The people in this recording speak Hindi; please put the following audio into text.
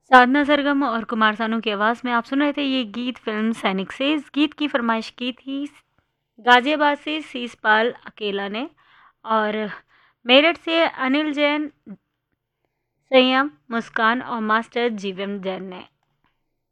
साधना सरगम और कुमार सानू की आवाज़ में आप सुन रहे थे ये गीत फिल्म सैनिक से। इस गीत की फरमाइश की थी गाजियाबाद से शीशपाल अकेला ने, और मेरठ से अनिल जैन, संयम, मुस्कान और मास्टर जीवन जैन ने।